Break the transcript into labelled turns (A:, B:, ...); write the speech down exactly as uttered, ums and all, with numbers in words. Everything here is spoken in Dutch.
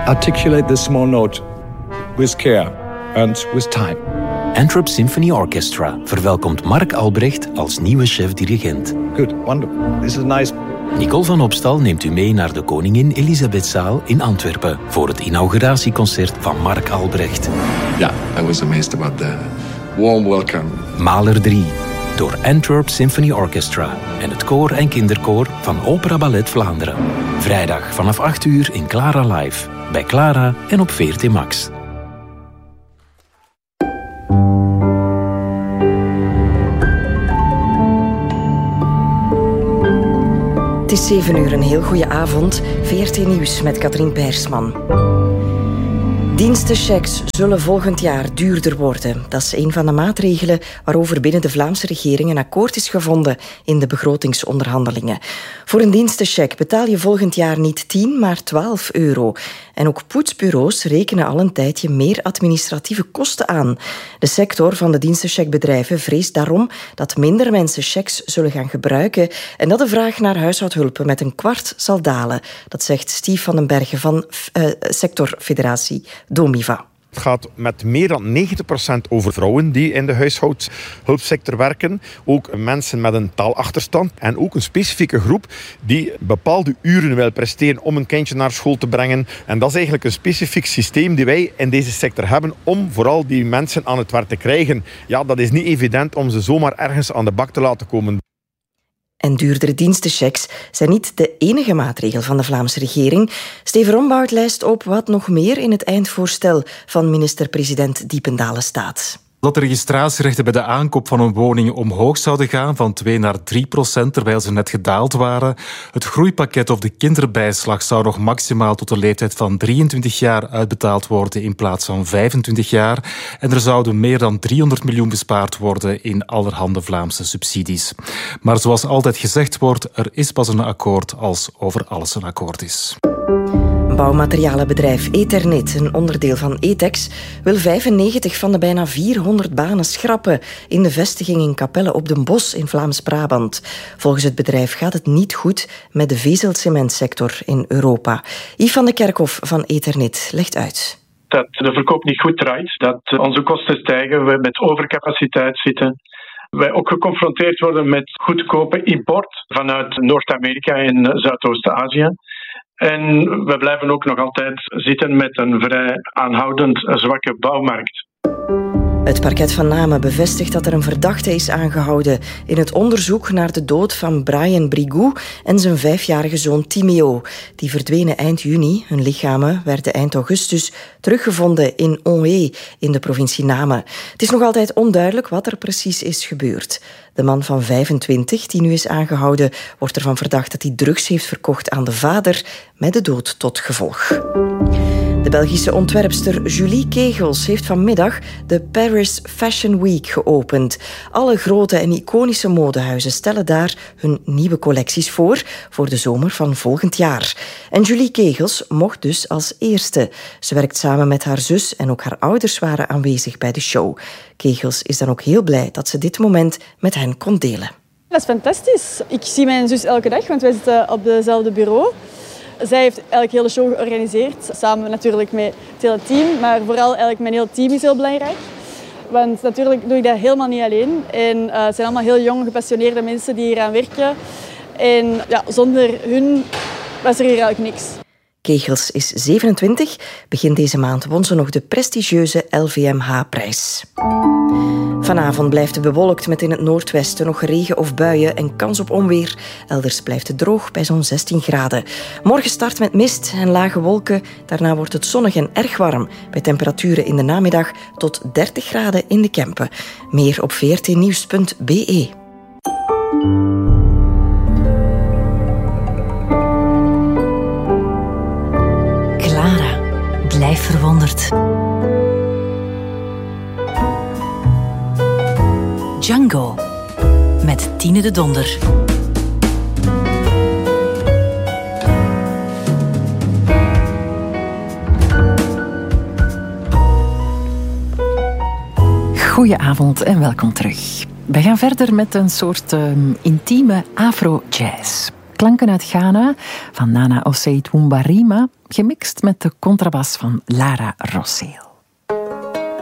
A: articulate this small note with care and with time.
B: Antwerp Symphony Orchestra verwelkomt Mark Albrecht als nieuwe chef-dirigent.
A: Good, wonderful. This is nice.
B: Nicole van Opstal neemt u mee naar de Koningin Elisabethzaal in Antwerpen voor het inauguratieconcert van Mark Albrecht.
C: Ja, yeah, I was amazed about the warm welcome.
B: Mahler drie, door Antwerp Symphony Orchestra en het koor en kinderkoor van Opera Ballet Vlaanderen. Vrijdag vanaf acht uur in Clara Live, bij Clara en op V R T Max.
D: Het is zeven uur, een heel goede avond. V R T Nieuws met Katrien Peersman. Dienstenchecks zullen volgend jaar duurder worden. Dat is een van de maatregelen waarover binnen de Vlaamse regering een akkoord is gevonden in de begrotingsonderhandelingen. Voor een dienstencheck betaal je volgend jaar niet tien, maar twaalf euro. En ook poetsbureaus rekenen al een tijdje meer administratieve kosten aan. De sector van de dienstencheckbedrijven vreest daarom dat minder mensen checks zullen gaan gebruiken en dat de vraag naar huishoudhulpen met een kwart zal dalen. Dat zegt Steve van den Bergen van uh, sectorfederatie Domiva.
E: Het gaat met meer dan negentig procent over vrouwen die in de huishoudhulpsector werken. Ook mensen met een taalachterstand. En ook een specifieke groep die bepaalde uren wil presteren om een kindje naar school te brengen. En dat is eigenlijk een specifiek systeem die wij in deze sector hebben om vooral die mensen aan het werk te krijgen. Ja, dat is niet evident om ze zomaar ergens aan de bak te laten komen.
D: En duurdere dienstenchecks zijn niet de enige maatregel van de Vlaamse regering. Steven Rombout lijst op wat nog meer in het eindvoorstel van minister-president Diependalen staat.
F: Dat de registratierechten bij de aankoop van een woning omhoog zouden gaan van twee naar drie procent, terwijl ze net gedaald waren. Het groeipakket of de kinderbijslag zou nog maximaal tot de leeftijd van drieëntwintig jaar uitbetaald worden in plaats van vijfentwintig jaar. En er zouden meer dan driehonderd miljoen bespaard worden in allerhande Vlaamse subsidies. Maar zoals altijd gezegd wordt, er is pas een akkoord als over alles een akkoord is.
D: Bouwmaterialenbedrijf Eternit, een onderdeel van Etex, wil vijfennegentig van de bijna vierhonderd banen schrappen in de vestiging in Capelle op den Bosch in Vlaams-Brabant. Volgens het bedrijf gaat het niet goed met de vezelcementsector in Europa. Yves van de Kerkhof van Eternit legt uit.
G: Dat de verkoop niet goed draait, dat onze kosten stijgen, we met overcapaciteit zitten. Wij ook geconfronteerd worden met goedkope import vanuit Noord-Amerika en Zuidoost-Azië. En we blijven ook nog altijd zitten met een vrij aanhoudend zwakke bouwmarkt.
D: Het parket van Namen bevestigt dat er een verdachte is aangehouden in het onderzoek naar de dood van Brian Brigou en zijn vijfjarige zoon Timeo. Die verdwenen eind juni. Hun lichamen werden eind augustus teruggevonden in Onhé in de provincie Namen. Het is nog altijd onduidelijk wat er precies is gebeurd. De man van vijfentwintig, die nu is aangehouden, wordt ervan verdacht dat hij drugs heeft verkocht aan de vader, met de dood tot gevolg. De Belgische ontwerpster Julie Kegels heeft vanmiddag de Paris Fashion Week geopend. Alle grote en iconische modehuizen stellen daar hun nieuwe collecties voor, voor de zomer van volgend jaar. En Julie Kegels mocht dus als eerste. Ze werkt samen met haar zus en ook haar ouders waren aanwezig bij de show. Kegels is dan ook heel blij dat ze dit moment met hen kon delen.
H: Dat is fantastisch. Ik zie mijn zus elke dag, want wij zitten op dezelfde bureau. Zij heeft eigenlijk heel de show georganiseerd, samen natuurlijk met het hele team. Maar vooral eigenlijk mijn hele team is heel belangrijk. Want natuurlijk doe ik dat helemaal niet alleen. En uh, het zijn allemaal heel jonge, gepassioneerde mensen die hier aan werken. En ja, zonder hun was er hier eigenlijk niks.
D: Kegels is zevenentwintig. Begin deze maand won ze nog de prestigieuze L V M H-prijs. Vanavond blijft het bewolkt met in het noordwesten nog regen of buien en kans op onweer. Elders blijft het droog bij zo'n zestien graden. Morgen start met mist en lage wolken. Daarna wordt het zonnig en erg warm. Bij temperaturen in de namiddag tot dertig graden in de Kempen. Meer op v r t nieuws punt b e.
I: Clara, blijf verwonderd. Django met Tine de Donder. Goedenavond en welkom terug. We gaan verder met een soort uh, intieme afro-jazz.
J: Klanken uit Ghana van Nana Osei Twumbarima, gemixt met de contrabas van Lara Rosseel.